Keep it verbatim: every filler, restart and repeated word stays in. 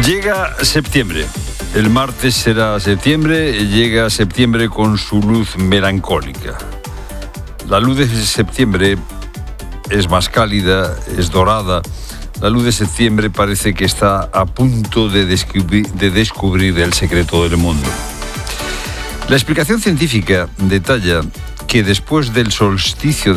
Llega septiembre. El martes será septiembre. Llega septiembre con su luz melancólica. La luz de septiembre es más cálida, es dorada. La luz de septiembre parece que está a punto de descubrir, de descubrir el secreto del mundo. La explicación científica detalla que después del solsticio